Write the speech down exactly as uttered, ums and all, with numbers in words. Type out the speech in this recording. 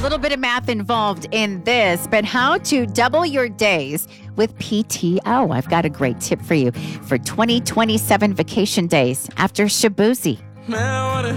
little bit of math involved in this, but how to double your days with P T O. I've got a great tip for you for twenty twenty-seven vacation days after Shabuzi.